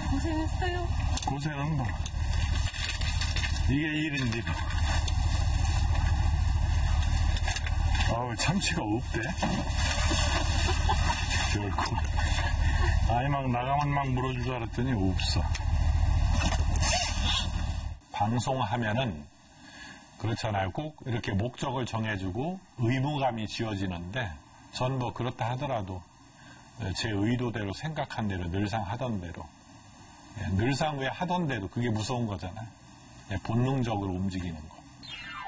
고생했어요. 고생은 뭐 이게 일인데 참치가 없대. 결코 아니 막 나가면 막 물어줄 줄 알았더니 없어. 방송하면은 그렇잖아요. 꼭 이렇게 목적을 정해주고 의무감이 지어지는데 전 뭐 그렇다 하더라도 제 의도대로 생각한 대로 늘상 하던 대로 늘상 왜 하던 대로 그게 무서운 거잖아요. 본능적으로 움직이는 거.